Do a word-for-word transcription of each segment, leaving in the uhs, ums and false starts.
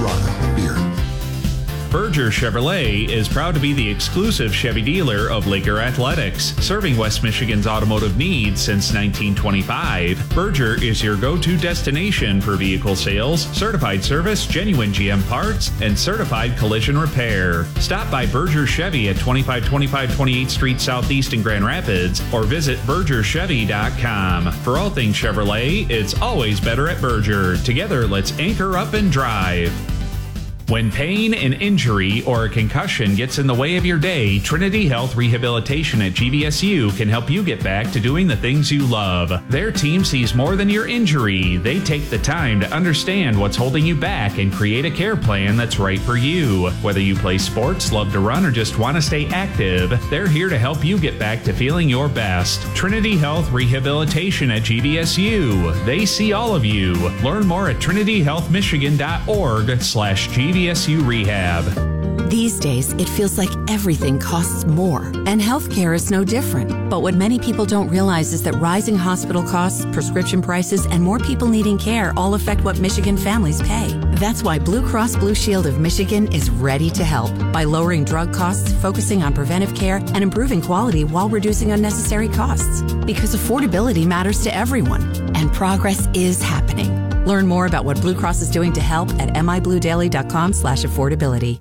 Corona beer. Berger Chevrolet is proud to be the exclusive Chevy dealer of Laker Athletics, serving West Michigan's automotive needs since nineteen twenty-five. Berger is your go-to destination for vehicle sales, certified service, genuine G M parts, and certified collision repair. Stop by Berger Chevy at twenty-five twenty-five twenty-eighth Street Southeast in Grand Rapids or visit berger chevy dot com. For all things Chevrolet, it's always better at Berger. Together, let's anchor up and drive. When pain, an injury, or a concussion gets in the way of your day, Trinity Health Rehabilitation at G V S U can help you get back to doing the things you love. Their team sees more than your injury. They take the time to understand what's holding you back and create a care plan that's right for you. Whether you play sports, love to run, or just want to stay active, they're here to help you get back to feeling your best. Trinity Health Rehabilitation at G V S U. They see all of you. Learn more at trinity health michigan dot org slash G V S U Rehab. These days, it feels like everything costs more, and healthcare is no different. But what many people don't realize is that rising hospital costs, prescription prices, and more people needing care all affect what Michigan families pay. That's why Blue Cross Blue Shield of Michigan is ready to help by lowering drug costs, focusing on preventive care, and improving quality while reducing unnecessary costs. Because affordability matters to everyone, and progress is happening. Learn more about what Blue Cross is doing to help at m i blue daily dot com slash affordability.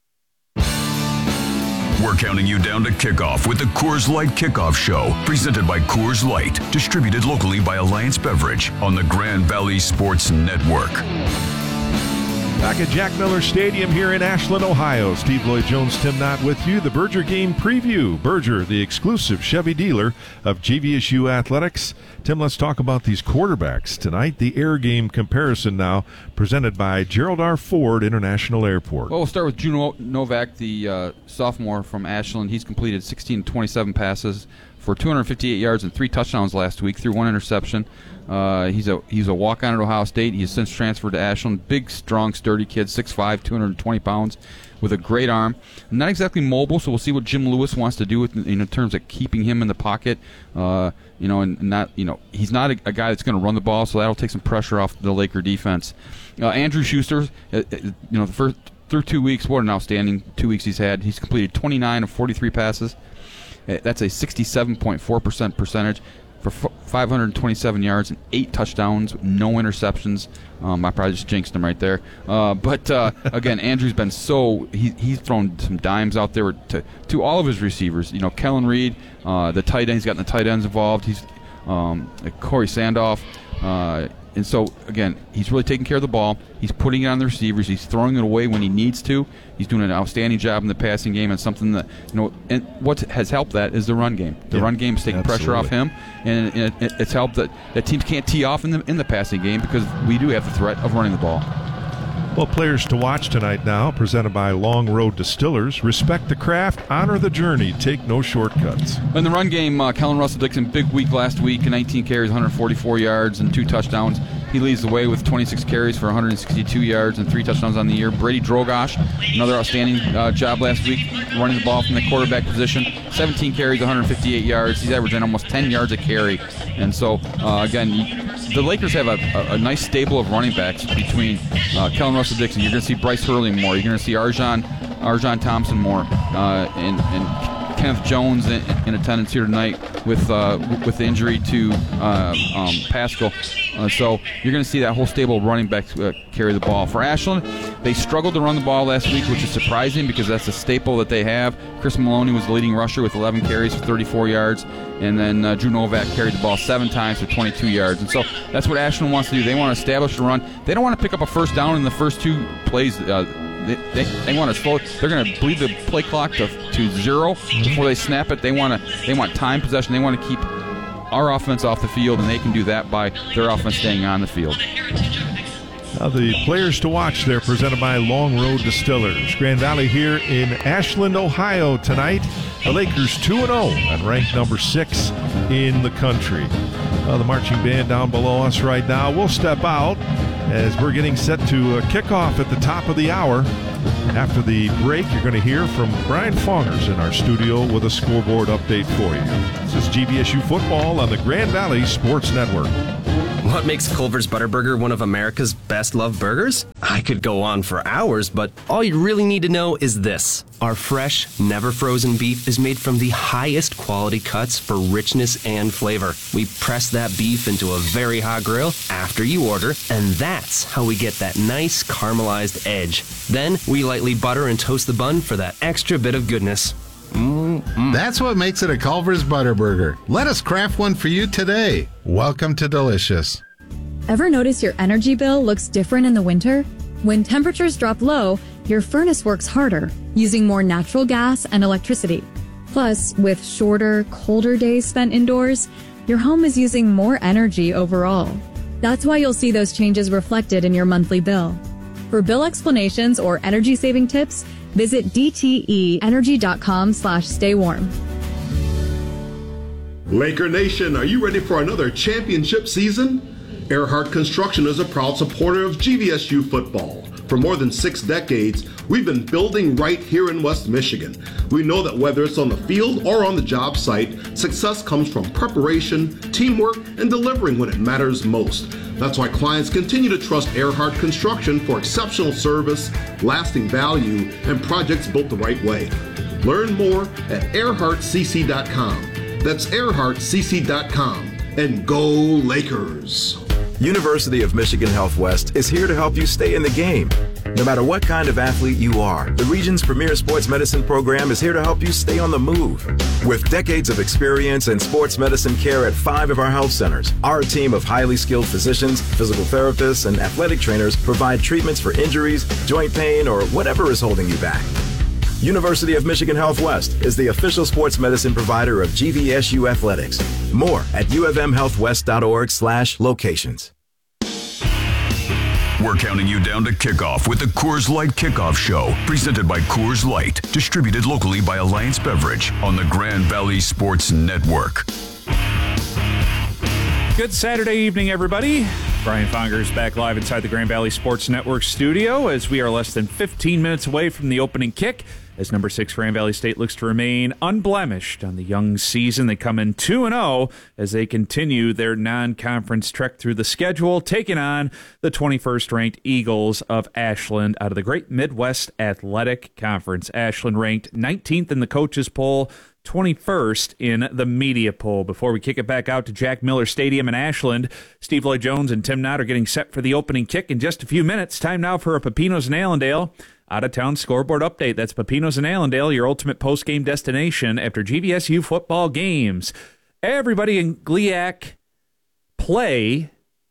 We're counting you down to kickoff with the Coors Light Kickoff Show, presented by Coors Light, distributed locally by Alliance Beverage on the Grand Valley Sports Network. Back at Jack Miller Stadium here in Ashland, Ohio. Steve Lloyd-Jones, Tim Knott with you. The Berger game preview. Berger, the exclusive Chevy dealer of G V S U Athletics. Tim, let's talk about these quarterbacks tonight. The air game comparison now presented by Gerald R. Ford International Airport. Well, we'll start with Juno Novak, the uh, sophomore from Ashland. He's completed sixteen twenty-seven passes for two hundred fifty-eight yards and three touchdowns last week, through one interception. Uh, he's a he's a walk-on at Ohio State. He's since transferred to Ashland. Big, strong, sturdy kid, six five, two hundred twenty pounds, with a great arm. Not exactly mobile, so we'll see what Jim Lewis wants to do with in terms of keeping him in the pocket. Uh, you know, and not you know he's not a, a guy that's going to run the ball, so that'll take some pressure off the Laker defense. Uh, Andrew Schuster, uh, you know, the first through two weeks, what an outstanding two weeks he's had. He's completed twenty-nine of forty-three passes. That's a sixty-seven point four percent percentage for five hundred twenty-seven yards and eight touchdowns, no interceptions. Um, I probably just jinxed him right there. Uh, but, uh, again, Andrew's been so he, – he's thrown some dimes out there to, to all of his receivers. You know, Kellen Reed, uh, the tight end, he's gotten the tight ends involved. He's um, Corey Sandoff. Uh, and so, again, he's really taking care of the ball. He's putting it on the receivers. He's throwing it away when he needs to. He's doing an outstanding job in the passing game, and something that, you know, and what has helped that is the run game. The yeah, run game is taking absolutely. pressure off him, and it, it, it's helped that, that teams can't tee off in the in the passing game because we do have the threat of running the ball. Well, players to watch tonight now, presented by Long Road Distillers. Respect the craft, honor the journey, take no shortcuts. In the run game, uh, Kellen Russell Dixon, big week last week, nineteen carries, one hundred forty-four yards, and two touchdowns. He leads the way with twenty-six carries for one hundred sixty-two yards and three touchdowns on the year. Brady Drogosh, another outstanding uh, job last week, running the ball from the quarterback position. seventeen carries, one hundred fifty-eight yards. He's averaging almost ten yards a carry. And so, uh, again, the Lakers have a, a, a nice stable of running backs between uh, Kellen Russell Dixon. You're going to see Bryce Hurley more. You're going to see Arjan, Arjan Thompson more. Uh, and, and Kenneth Jones in, in attendance here tonight with uh, with the injury to uh, um, Pascal. Uh, so you're going to see that whole stable of running backs uh, carry the ball. For Ashland, they struggled to run the ball last week, which is surprising because that's a staple that they have. Chris Maloney was the leading rusher with eleven carries for thirty-four yards, and then uh, Drew Novak carried the ball seven times for twenty-two yards. And so that's what Ashland wants to do. They want to establish the run. They don't want to pick up a first down in the first two plays. Uh, They, they, they want to slow. They're going to bleed the play clock to, to zero before they snap it. They want to. They want time possession. They want to keep our offense off the field, and they can do that by their offense staying on the field. Now the players to watch, they're presented by Long Road Distillers. Grand Valley here in Ashland, Ohio tonight. The Lakers two and oh and ranked number six in the country. Uh, the marching band down below us right now. We'll step out as we're getting set to uh, kick off at the top of the hour. After the break, you're going to hear from Brian Fongers in our studio with a scoreboard update for you. This is G V S U football on the Grand Valley Sports Network. What makes Culver's Butterburger one of America's best loved burgers? I could go on for hours, but all you really need to know is this. Our fresh, never frozen beef is made from the highest quality cuts for richness and flavor. We press that beef into a very hot grill after you order, and that's how we get that nice caramelized edge. Then we lightly butter and toast the bun for that extra bit of goodness. Mm-mm. That's what makes it a Culver's Butterburger. Let us craft one for you today. Welcome to Delicious. Ever notice your energy bill looks different in the winter? When temperatures drop low, your furnace works harder, using more natural gas and electricity. Plus, with shorter, colder days spent indoors, your home is using more energy overall. That's why you'll see those changes reflected in your monthly bill. For bill explanations or energy-saving tips, visit d t e energy dot com slash stay warm. Laker Nation, are you ready for another championship season? Earhart Construction is a proud supporter of G V S U football. For more than six decades, we've been building right here in West Michigan. We know that whether it's on the field or on the job site, success comes from preparation, teamwork, and delivering when it matters most. That's why clients continue to trust Earhart Construction for exceptional service, lasting value, and projects built the right way. Learn more at earhart c c dot com. That's earhart c c dot com. And go Lakers! University of Michigan Health West is here to help you stay in the game. No matter what kind of athlete you are, the region's premier sports medicine program is here to help you stay on the move. With decades of experience in sports medicine care at five of our health centers, our team of highly skilled physicians, physical therapists, and athletic trainers provide treatments for injuries, joint pain, or whatever is holding you back. University of Michigan Health West is the official sports medicine provider of G V S U Athletics. More at u of m health west dot org slash locations. We're counting you down to kickoff with the Coors Light Kickoff Show, presented by Coors Light, distributed locally by Alliance Beverage on the Grand Valley Sports Network. Good Saturday evening, everybody. Brian Fongers back live inside the Grand Valley Sports Network studio as we are less than fifteen minutes away from the opening kick. As number six Grand Valley State looks to remain unblemished on the young season. They come in two and oh as they continue their non-conference trek through the schedule, taking on the twenty-first ranked Eagles of Ashland out of the Great Midwest Athletic Conference. Ashland ranked nineteenth in the coaches poll, twenty-first in the media poll. Before we kick it back out to Jack Miller Stadium in Ashland, Steve Lloyd Jones and Tim Knott are getting set for the opening kick in just a few minutes. Time now for a Pepinos and Allendale out-of-town scoreboard update. That's Pepinos and Allendale, your ultimate post-game destination after G V S U football games. Everybody in GLIAC play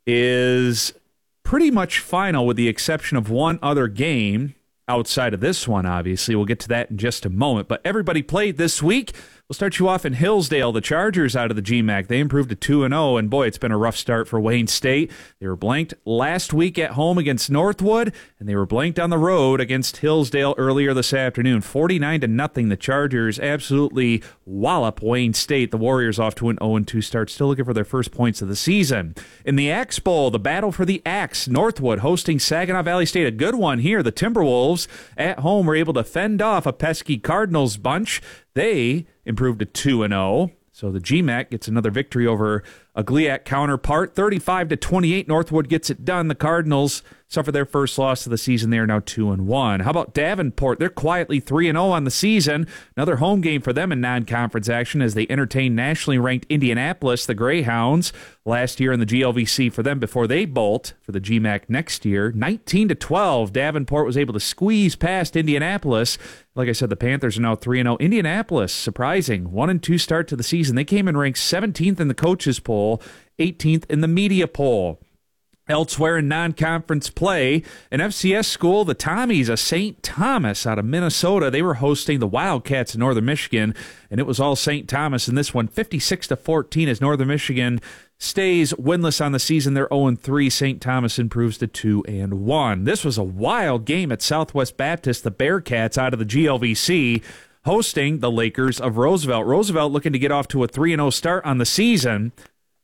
is pretty much final with the exception of one other game outside of this one, obviously. We'll get to that in just a moment. But everybody played this week. We'll start you off in Hillsdale. The Chargers out of the G M A C. They improved to two and oh, and boy, it's been a rough start for Wayne State. They were blanked last week at home against Northwood, and they were blanked on the road against Hillsdale earlier this afternoon. forty-nine to nothing. The Chargers absolutely wallop Wayne State. The Warriors off to an oh and two start, still looking for their first points of the season. In the Axe Bowl, the battle for the Axe. Northwood hosting Saginaw Valley State. A good one here. The Timberwolves at home were able to fend off a pesky Cardinals bunch. They improved to two and oh. So the G M A C gets another victory over a GLIAC counterpart. thirty-five to twenty-eight, Northwood gets it done. The Cardinals suffer their first loss of the season. They are now two and one. How about Davenport? They're quietly three and oh on the season. Another home game for them in non-conference action as they entertain nationally ranked Indianapolis, the Greyhounds, last year in the G L V C for them before they bolt for the G M A C next year. nineteen to twelve, Davenport was able to squeeze past Indianapolis. Like I said, the Panthers are now three and oh. Indianapolis, surprising, one and two start to the season. They came in ranked seventeenth in the coaches poll, eighteenth in the media poll. Elsewhere in non-conference play, an F C S school, the Tommies of Saint Thomas out of Minnesota. They were hosting the Wildcats in Northern Michigan, and it was all Saint Thomas in this one, fifty-six to fourteen as Northern Michigan stays winless on the season. They're oh and three. Saint Thomas improves to two and one. This was a wild game at Southwest Baptist. The Bearcats out of the G L V C hosting the Lakers of Roosevelt. Roosevelt looking to get off to a three and oh start on the season.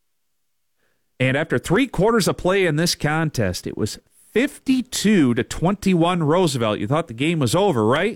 And after three quarters of play in this contest, it was fifty-two to twenty-one Roosevelt. You thought the game was over, right?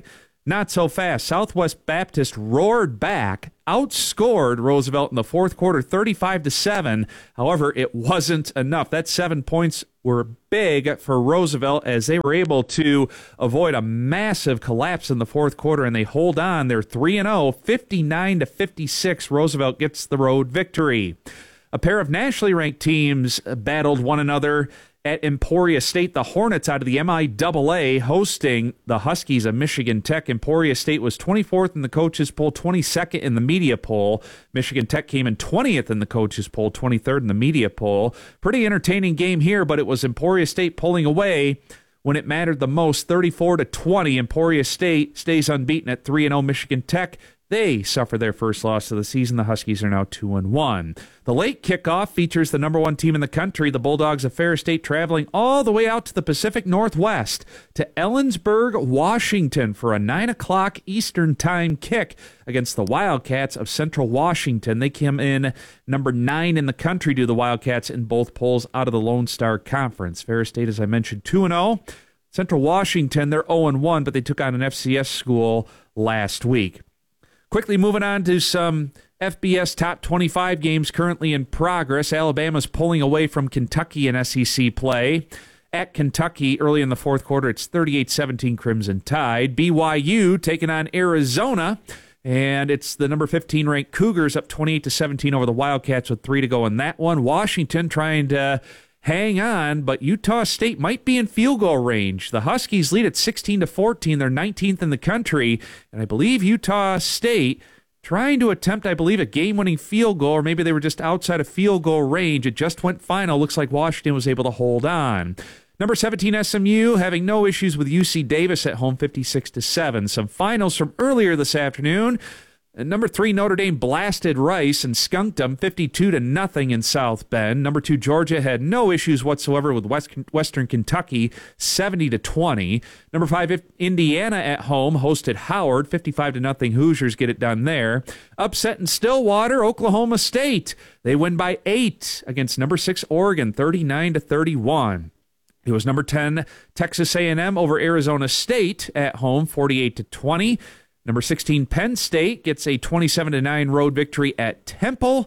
Not so fast. Southwest Baptist roared back, outscored Roosevelt in the fourth quarter thirty-five to seven. However, it wasn't enough. That seven points were big for Roosevelt as they were able to avoid a massive collapse in the fourth quarter, and they hold on. They're three and oh, fifty-nine to fifty-six. Roosevelt gets the road victory. A pair of nationally ranked teams battled one another at Emporia State. The Hornets out of the M I A A hosting the Huskies of Michigan Tech. Emporia State was twenty-fourth in the coaches poll, twenty-second in the media poll. Michigan Tech came in twentieth in the coaches poll, twenty-third in the media poll. Pretty entertaining game here, but it was Emporia State pulling away when it mattered the most, thirty-four to twenty. Emporia State stays unbeaten at three and oh. Michigan Tech, they suffer their first loss of the season. The Huskies are now two and one. The late kickoff features the number one team in the country, the Bulldogs of Ferris State, traveling all the way out to the Pacific Northwest to Ellensburg, Washington for a nine o'clock Eastern Time kick against the Wildcats of Central Washington. They came in number nine in the country to the Wildcats in both polls out of the Lone Star Conference. Ferris State, as I mentioned, two and oh. Central Washington, they're oh and one, but they took on an F C S school last week. Quickly moving on to some F B S top twenty-five games currently in progress. Alabama's pulling away from Kentucky in S E C play. At Kentucky, early in the fourth quarter, it's thirty-eight seventeen Crimson Tide. B Y U taking on Arizona, and it's the number fifteen ranked Cougars up twenty-eight to seventeen over the Wildcats with three to go in that one. Washington trying to hang on, but Utah State might be in field goal range. The Huskies lead at sixteen to fourteen. They're nineteenth in the country, and I believe Utah State trying to attempt, I believe, a game-winning field goal, or maybe they were just outside of field goal range. It just went final. Looks like Washington was able to hold on. Number seventeen S M U having no issues with U C Davis at home, fifty-six to seven. Some finals from earlier this afternoon. And number three, Notre Dame blasted Rice and skunked them fifty-two to nothing in South Bend. Number two, Georgia had no issues whatsoever with West, Western Kentucky, seventy to twenty. Number five, Indiana at home hosted Howard, fifty-five to nothing. Hoosiers get it done there. Upset in Stillwater, Oklahoma State. They win by eight against number six, Oregon, thirty-nine to thirty-one. It was number ten, Texas A and M over Arizona State at home, forty-eight to twenty. Number sixteen, Penn State gets a twenty-seven to nine road victory at Temple.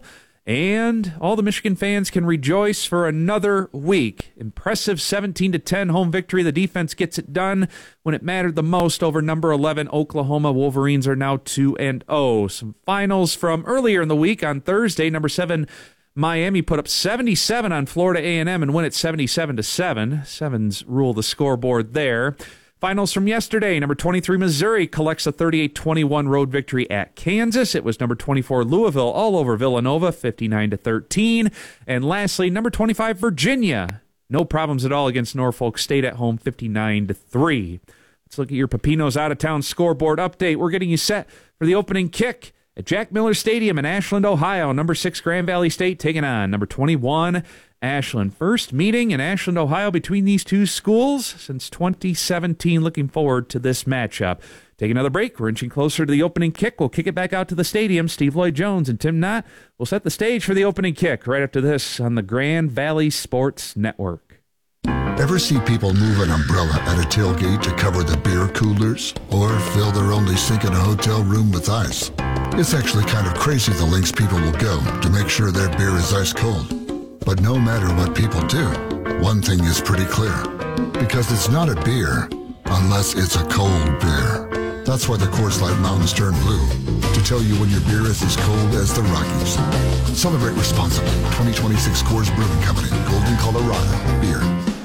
And all the Michigan fans can rejoice for another week. Impressive seventeen to ten home victory. The defense gets it done when it mattered the most over number eleven, Oklahoma. Wolverines are now two and oh. Some finals from earlier in the week on Thursday. Number seven, Miami put up seventy-seven on Florida A and M and win it seventy-seven to seven. Sevens rule the scoreboard there. Finals from yesterday, number twenty-three, Missouri collects a thirty-eight twenty-one road victory at Kansas. It was number twenty-four, Louisville, all over Villanova, fifty-nine to thirteen. And lastly, number twenty-five, Virginia. No problems at all against Norfolk State at home, fifty-nine to three. Let's look at your Pepino's out-of-town scoreboard update. We're getting you set for the opening kick at Jack Miller Stadium in Ashland, Ohio. Number six, Grand Valley State taking on number twenty-one, Ashland. First meeting in Ashland, Ohio between these two schools since twenty seventeen. Looking forward to this matchup. Take another break. We're inching closer to the opening kick. We'll kick it back out to the stadium. Steve Lloyd-Jones and Tim Knott will set the stage for the opening kick right after this on the Grand Valley Sports Network. Ever see people move an umbrella at a tailgate to cover the beer coolers? Or fill their only sink in a hotel room with ice? It's actually kind of crazy the lengths people will go to make sure their beer is ice cold. But no matter what people do, one thing is pretty clear. Because it's not a beer unless it's a cold beer. That's why the Coors Light Mountains turn blue, to tell you when your beer is as cold as the Rockies. Celebrate responsibly. twenty twenty-six Coors Brewing Company, Golden, Colorado. Beer.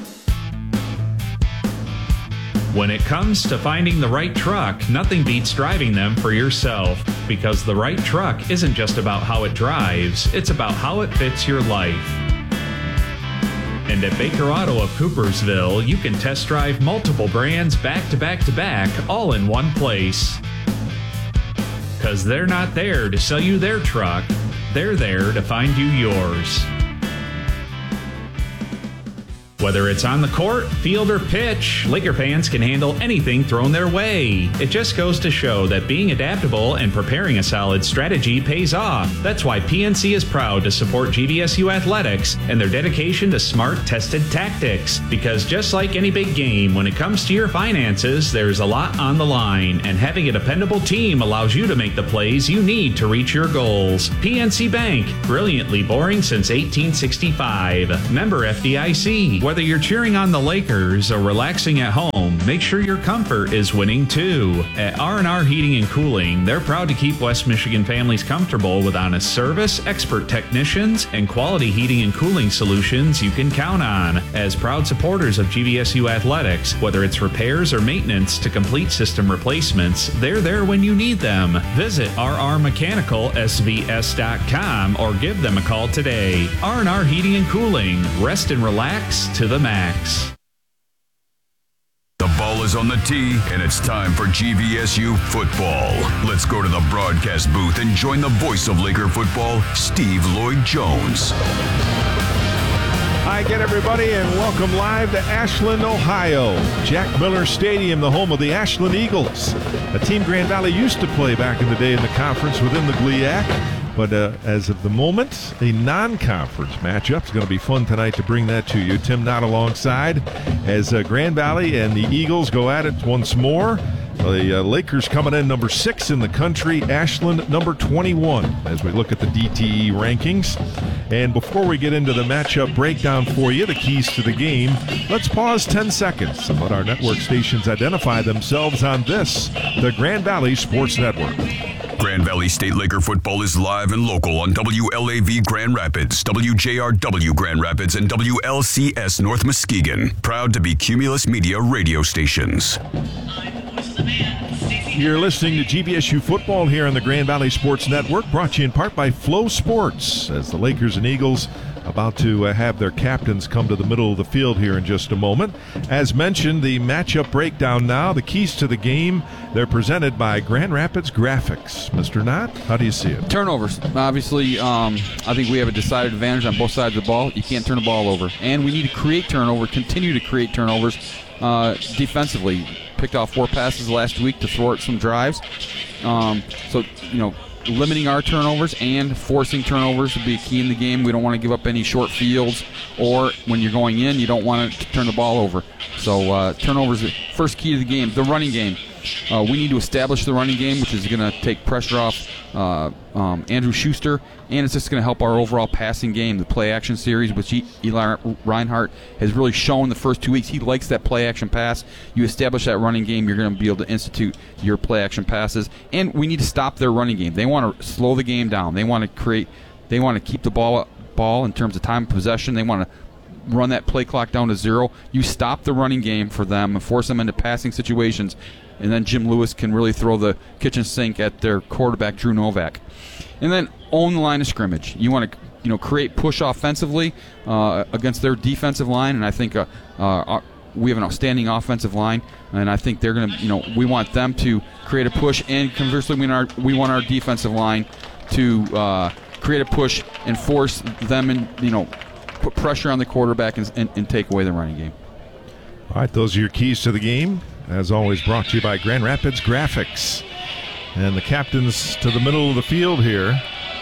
When it comes to finding the right truck, nothing beats driving them for yourself. Because the right truck isn't just about how it drives, it's about how it fits your life. And at Baker Auto of Coopersville, you can test drive multiple brands back to back to back, all in one place. Because they're not there to sell you their truck, they're there to find you yours. Whether it's on the court, field, or pitch, Laker fans can handle anything thrown their way. It just goes to show that being adaptable and preparing a solid strategy pays off. That's why P N C is proud to support G V S U Athletics and their dedication to smart, tested tactics. Because just like any big game, when it comes to your finances, there's a lot on the line, and having a dependable team allows you to make the plays you need to reach your goals. P N C Bank, brilliantly boring since eighteen sixty-five. Member F D I C. Whether you're cheering on the Lakers or relaxing at home, make sure your comfort is winning too. At R and R Heating and Cooling, they're proud to keep West Michigan families comfortable with honest service, expert technicians, and quality heating and cooling solutions you can count on. As proud supporters of G V S U Athletics, whether it's repairs or maintenance to complete system replacements, they're there when you need them. Visit r r mechanical s v s dot com or give them a call today. R and R Heating and Cooling. Rest and relax to the max. The ball is on the tee, and it's time for G V S U football. Let's go to the broadcast booth and join the voice of Laker football, Steve Lloyd-Jones. Hi again, everybody, and welcome live to Ashland, Ohio. Jack Miller Stadium, the home of the Ashland Eagles, a team Grand Valley used to play back in the day in the conference within the G L I A C. But uh, as of the moment, a non-conference matchup. It's going to be fun tonight to bring that to you. Tim Knott alongside as uh, Grand Valley and the Eagles go at it once more. The uh, Lakers coming in number six in the country, Ashland number twenty-one as we look at the D T E rankings. And before we get into the matchup breakdown for you, the keys to the game, let's pause ten seconds and let our network stations identify themselves on this, the Grand Valley Sports Network. Grand Valley State Laker football is live and local on W L A V Grand Rapids, W J R W Grand Rapids, and W L C S North Muskegon. Proud to be Cumulus Media radio stations. You're listening to G V S U football here on the Grand Valley Sports Network, brought to you in part by Flow Sports, as the Lakers and Eagles about to uh, have their captains come to the middle of the field here in just a moment. As mentioned, the matchup breakdown now, the keys to the game, they're presented by Grand Rapids Graphics. Mister Knott, how do you see it? Turnovers. Obviously, um, I think we have a decided advantage on both sides of the ball. You can't turn the ball over. And we need to create turnover, continue to create turnovers uh, defensively. Picked off four passes last week to thwart some drives. Um, so, you know, limiting our turnovers and forcing turnovers would be key in the game. We don't want to give up any short fields, or when you're going in, you don't want to turn the ball over. So uh, turnovers, first key to the game. The running game. Uh, we need to establish the running game, which is going to take pressure off uh, um, Andrew Schuster, and it's just going to help our overall passing game. The play-action series, which Eli Reinhardt has really shown the first two weeks, he likes that play-action pass. You establish that running game, you're going to be able to institute your play-action passes, and we need to stop their running game. They want to slow the game down. They want to create. They want to keep the ball ball in terms of time of possession. They want to run that play clock down to zero. You stop the running game for them and force them into passing situations, and then Jim Lewis can really throw the kitchen sink at their quarterback, Drew Novak. And then own the line of scrimmage. You want to, you know, create push offensively uh, against their defensive line, and I think uh, uh, we have an outstanding offensive line, and I think they're going to, you know, we want them to create a push, and conversely, we want our, we want our defensive line to uh, create a push and force them, and, you know, put pressure on the quarterback and, and, and take away the running game. All right, those are your keys to the game. As always, brought to you by Grand Rapids Graphics. And the captains to the middle of the field here.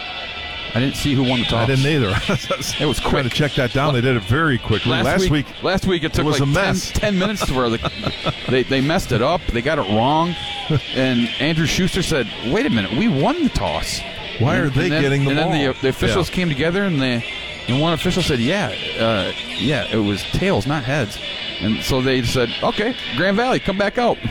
I didn't see who won the toss. I didn't either. It was quick. Trying to check that down. They did it very quickly. Last, last week, week, last week it took it was like a mess. ten, ten minutes to where the, they, they messed it up. They got it wrong. And Andrew Schuster said, wait a minute, we won the toss. Why and, are they then, getting the and ball? And then the, the officials yeah. came together, and they and one official said, yeah, uh, yeah, it was tails, not heads. And so they said, okay, Grand Valley, come back out.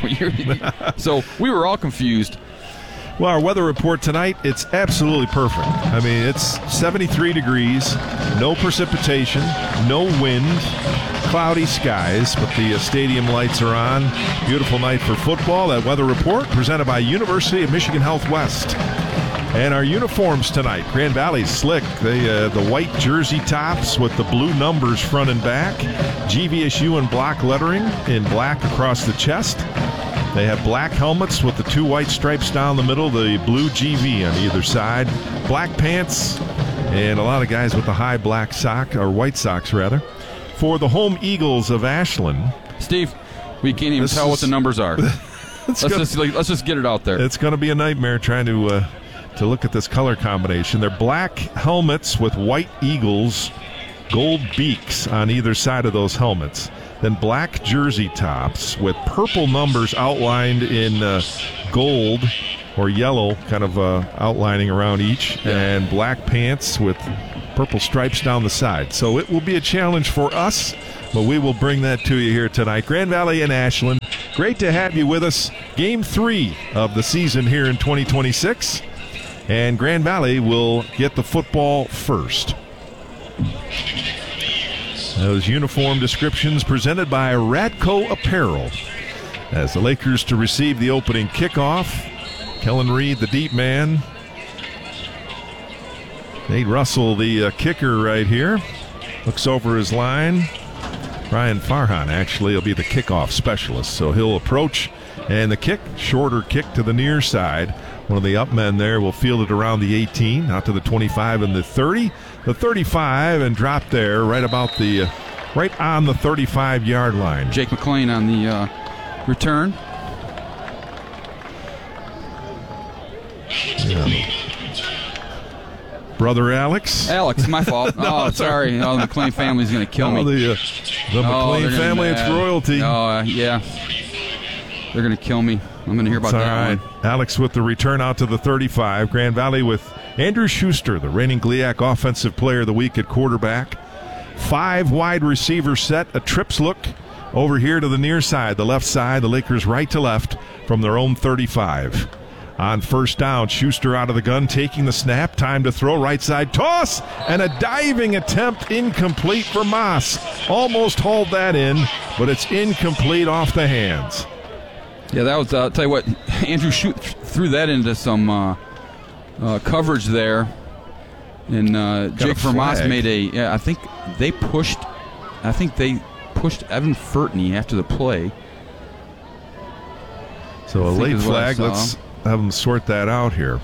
So we were all confused. Well, our weather report tonight, it's absolutely perfect. I mean, it's seventy-three degrees, no precipitation, no wind, cloudy skies, but the uh, stadium lights are on. Beautiful night for football. That weather report presented by University of Michigan Health West. And our uniforms tonight, Grand Valley's slick. They, uh, the white jersey tops with the blue numbers front and back. G V S U in block lettering in black across the chest. They have black helmets with the two white stripes down the middle, the blue G V on either side. Black pants, and a lot of guys with the high black sock, or white socks rather. for the home Eagles of Ashland. Steve, we can't even This tell is- what the numbers are. let's gonna- just like, let's just get it out there. It's going to be a nightmare trying to uh, to look at this color combination. They're black helmets with white eagles, gold beaks on either side of those helmets. Then black jersey tops with purple numbers outlined in uh, gold or yellow, kind of uh, outlining around each, and black pants with purple stripes down the side. So it will be a challenge for us, but we will bring that to you here tonight. Grand Valley and Ashland, great to have you with us. Game three of the season here in twenty twenty-six, and Grand Valley will get the football first. Those uniform descriptions presented by Radco Apparel. As the Lakers to receive the opening kickoff, Kellen Reed, the deep man. Nate Russell, the uh, kicker right here, looks over his line. Ryan Farhan actually will be the kickoff specialist, so he'll approach, and the kick, shorter kick to the near side. One of the up men there will field it around the eighteen, out to the twenty-five and the thirty. The thirty-five, and drop there right about the, uh, right on the thirty-five-yard line. Jake McClain on the uh, return. Yeah. Brother Alex. Alex, my fault. No, oh, sorry. Oh, the McClain family's going to kill No, me. the, uh, the Oh, McClain they're gonna family, be it's mad. royalty. Oh, uh, yeah. They're going to kill me. I'm going to hear about It's all that right. one. Alex with the return out to the thirty-five. Grand Valley with Andrew Schuster, the reigning GLIAC Offensive Player of the Week at quarterback. Five wide receiver set, a trips look over here to the near side, the left side, the Lakers right to left from their own thirty-five. On first down, Schuster out of the gun, taking the snap, time to throw, right side toss, and a diving attempt incomplete for Moss. Almost hauled that in, but it's incomplete off the hands. Yeah, that was, uh, I'll tell you what, Andrew shoot, threw that into some uh, uh, coverage there. And uh, Jake a Vermas flag. made a, yeah, I think they pushed, I think they pushed Evan Furtney after the play. So a I think late is what I flag, saw. let's have them sort that out here.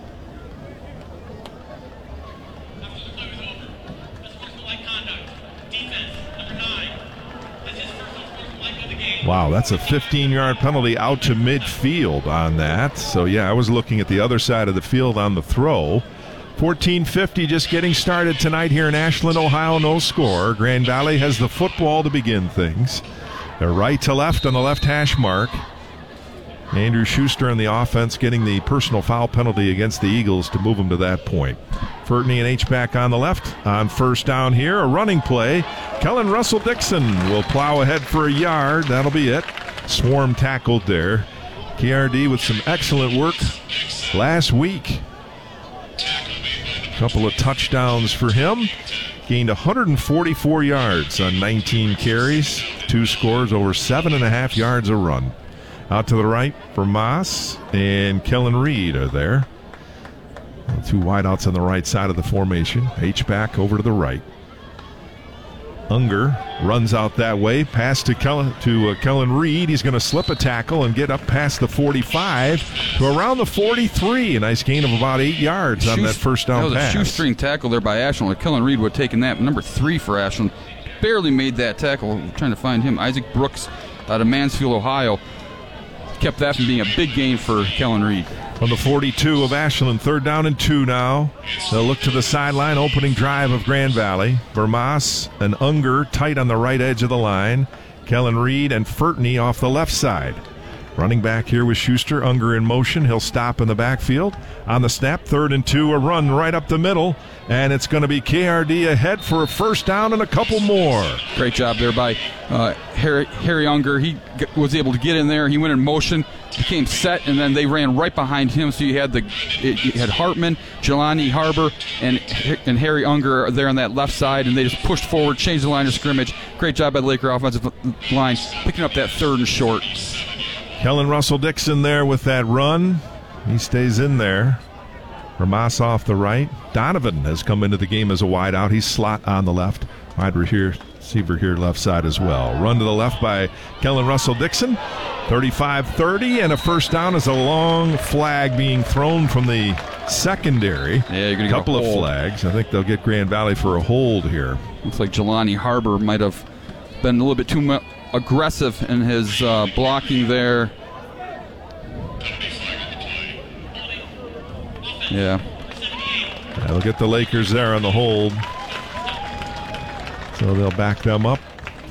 Wow, that's a fifteen-yard penalty out to midfield on that. So, yeah, I was looking at the other side of the field on the throw. fourteen fifty just getting started tonight here in Ashland, Ohio. No score. Grand Valley has the football to begin things. They're right to left on the left hash mark. Andrew Schuster in the offense getting the personal foul penalty against the Eagles to move them to that point. Furtney and H-back on the left. On first down here, a running play. Kellen Russell Dixon will plow ahead for a yard. That'll be it. Swarm tackled there. K R D with some excellent work last week. Couple of touchdowns for him. Gained one hundred forty-four yards on nineteen carries. Two scores, over seven and a half yards a run. Out to the right for Moss and Kellen Reed are there. Two wideouts on the right side of the formation. H-back over to the right. Unger runs out that way. Pass to Kellen, to uh, Kellen Reed. He's going to slip a tackle and get up past the forty-five to around the forty-three. A nice gain of about eight yards on Shoe- that first down That was pass. a shoestring tackle there by Ashland. Like Kellen Reed would have taken that. Number three for Ashland. Barely made that tackle. I'm trying to find him. Isaac Brooks out of Mansfield, Ohio. Kept that from being a big gain for Kellen Reed. On the forty-two of Ashland, third down and two now. They'll look to the sideline, opening drive of Grand Valley. Vermas and Unger tight on the right edge of the line. Kellen Reed and Furtney off the left side. Running back here with Schuster. Unger in motion. He'll stop in the backfield. On the snap, third and two, a run right up the middle. And it's going to be K R D ahead for a first down and a couple more. Great job there by uh, Harry, Harry Unger. He g- was able to get in there. He went in motion, became set, and then they ran right behind him. So you had the it, you had Hartman, Jelani Harbor, and and Harry Unger there on that left side, and they just pushed forward, changed the line of scrimmage. Great job by the Laker offensive line, picking up that third and short. Kellen Russell Dixon there with that run. He stays in there. Ramas off the right. Donovan has come into the game as a wideout. He's slot on the left. Wide receiver here left side as well. Run to the left by Kellen Russell Dixon. thirty-five thirty, and a first down is a long flag being thrown from the secondary. Yeah, you're going to get a couple of hold. flags. I think they'll get Grand Valley for a hold here. Looks like Jelani Harbor might have been a little bit too mu- aggressive in his uh, blocking there. Yeah. They'll get the Lakers there on the hold. So they'll back them up.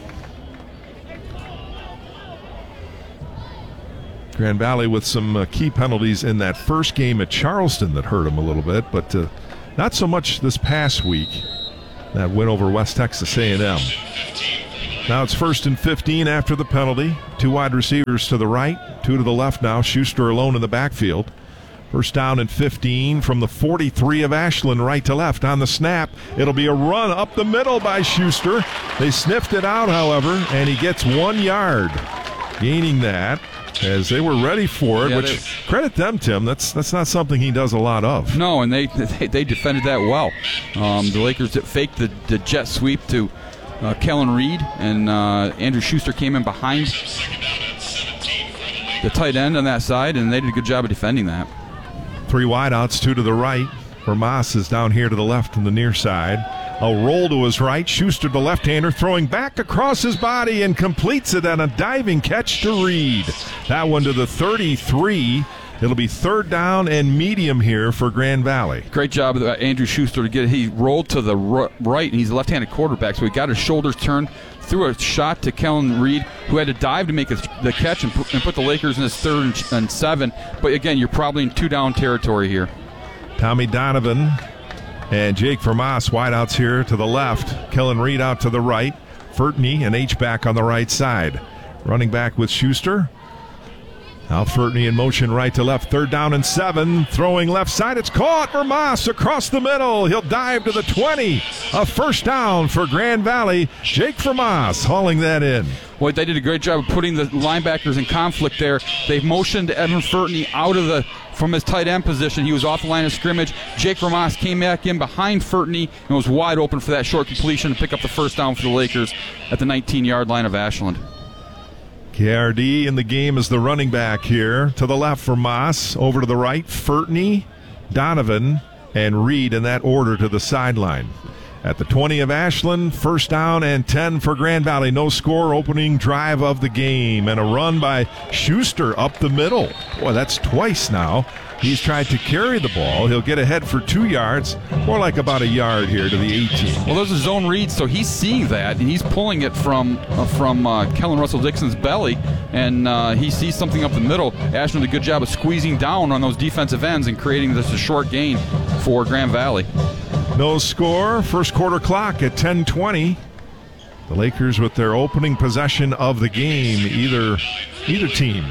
Grand Valley with some uh, key penalties in that first game at Charleston that hurt them a little bit, but uh, not so much this past week. That win over West Texas A and M. Now it's first and fifteen after the penalty. Two wide receivers to the right, two to the left now. Schuster alone in the backfield. First down and fifteen from the forty-three of Ashland, right to left. On the snap, it'll be a run up the middle by Schuster. They sniffed it out, however, and he gets one yard. Gaining that as they were ready for it, yeah, which they, credit them, Tim. That's that's not something he does a lot of. No, and they they, they defended that well. Um, the Lakers faked the, the jet sweep to uh, Kellen Reed, and uh, Andrew Schuster came in behind the tight end on that side, and they did a good job of defending that. Three wideouts, two to the right. Vermas is down here to the left on the near side. A roll to his right. Schuster, the left-hander, throwing back across his body and completes it on a diving catch to Reed. That one to the thirty-three. It'll be third down and medium here for Grand Valley. Great job of Andrew Schuster to get. He rolled to the right, and he's a left-handed quarterback, so he got his shoulders turned, threw a shot to Kellen Reed, who had to dive to make the catch and put, and put the Lakers in his third and seven. But again, you're probably in two-down territory here. Tommy Donovan and Jake Vermas wideouts here to the left. Kellen Reed out to the right. Furtney and H-back on the right side. Running back with Schuster. Now Furtney in motion right to left. Third down and seven. Throwing left side. It's caught. Vermas across the middle. He'll dive to the twenty. A first down for Grand Valley. Jake Vermas hauling that in. Boy, they did a great job of putting the linebackers in conflict there. They've motioned Evan Furtney out of the from his tight end position. He was off the line of scrimmage. Jake Vermas came back in behind Furtney and was wide open for that short completion to pick up the first down for the Lakers at the nineteen-yard line of Ashland. K R D in the game is the running back here. To the left for Moss. Over to the right, Furtney, Donovan, and Reed in that order to the sideline. At the twenty of Ashland, first down and ten for Grand Valley. No score, opening drive of the game. And a run by Schuster up the middle. Boy, that's twice now. He's tried to carry the ball. He'll get ahead for two yards, more like about a yard here to the eighteen. Well, there's a zone read, so he's seeing that, and he's pulling it from uh, from uh, Kellen Russell Dixon's belly, and uh, he sees something up the middle. Ashland did a good job of squeezing down on those defensive ends and creating this a short gain for Grand Valley. No score, first quarter clock at ten twenty. The Lakers with their opening possession of the game, either either team.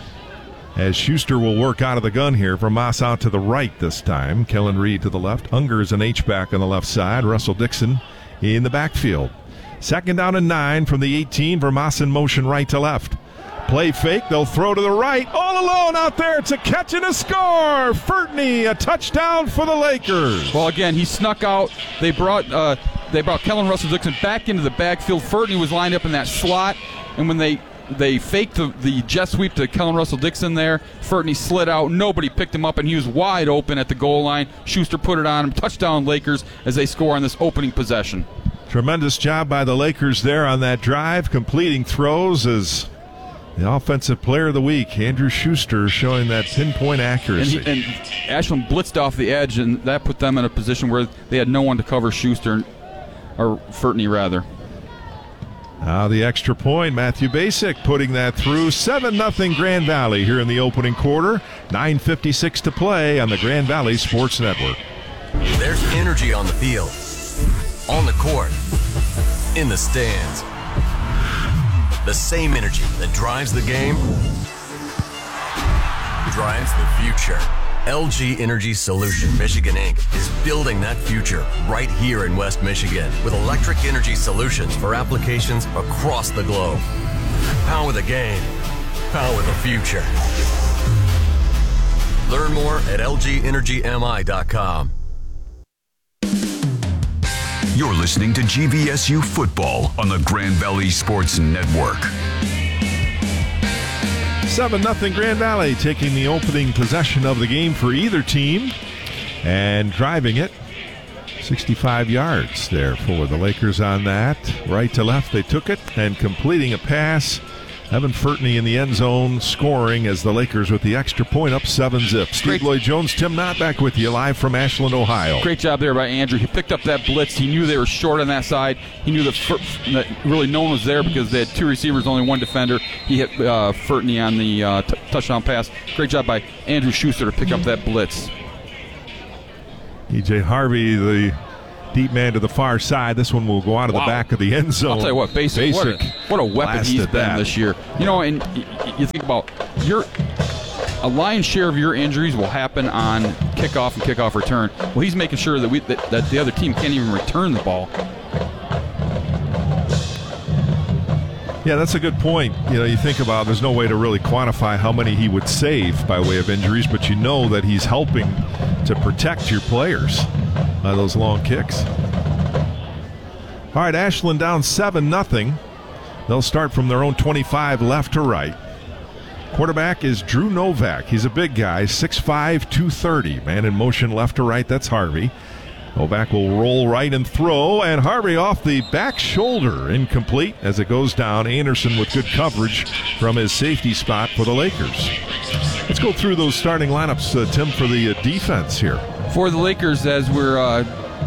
As Schuster will work out of the gun here. Vermas out to the right this time. Kellen Reed to the left. Unger is an H-back on the left side. Russell Dixon in the backfield. Second down and nine from the eighteen. Vermas in motion right to left. Play fake. They'll throw to the right. All alone out there. It's a catch and a score. Furtney, a touchdown for the Lakers. Well, again, he snuck out. They brought uh, they brought Kellen Russell Dixon back into the backfield. Furtney was lined up in that slot, and when they They faked the, the jet sweep to Kellen Russell Dixon there. Furtney slid out. Nobody picked him up, and he was wide open at the goal line. Schuster put it on him. Touchdown Lakers as they score on this opening possession. Tremendous job by the Lakers there on that drive, completing throws as the offensive player of the week, Andrew Schuster, showing that pinpoint accuracy. And, he, and Ashland blitzed off the edge, and that put them in a position where they had no one to cover Schuster, or Furtney rather. Now the extra point, Matthew Basic putting that through. seven nothing Grand Valley here in the opening quarter. nine fifty-six to play on the Grand Valley Sports Network. There's energy on the field, on the court, in the stands. The same energy that drives the game drives the future. L G Energy Solution Michigan Incorporated is building that future right here in West Michigan with electric energy solutions for applications across the globe. Power the game. Power the future. Learn more at L G energy M I dot com. You're listening to G V S U Football on the Grand Valley Sports Network. seven nothing Grand Valley taking the opening possession of the game for either team. and driving it sixty-five yards there for the Lakers on that. Right to left, they took it, and completing a pass. Evan Furtney in the end zone scoring as the Lakers with the extra point up seven zip. Steve Lloyd-Jones, Tim Knott back with you live from Ashland, Ohio. Great job there by Andrew. He picked up that blitz. He knew they were short on that side. He knew that, Fur- that really no one was there because they had two receivers, only one defender. He hit uh, Furtney on the uh, t- touchdown pass. Great job by Andrew Schuster to pick up that blitz. E J Harvey, the deep man to the far side. This one will go out of Wow. the back of the end zone. I'll tell you what, basic, basic what, a, what a weapon he's been that. this year. You know, and y- you think about your a lion's share of your injuries will happen on kickoff and kickoff return. Well, he's making sure that we that, that the other team can't even return the ball. Yeah, that's a good point. You know, you think about there's no way to really quantify how many he would save by way of injuries, but you know that he's helping to protect your players by those long kicks. All right, Ashland down seven nothing. They'll start from their own twenty-five left to right. Quarterback is Drew Novak. He's a big guy, six five, two thirty. Man in motion left to right, that's Harvey. Novak will roll right and throw, and Harvey off the back shoulder, incomplete as it goes down. Anderson with good coverage from his safety spot for the Lakers. Let's go through those starting lineups, uh, Tim, for the uh, defense here. For the Lakers, as we're uh,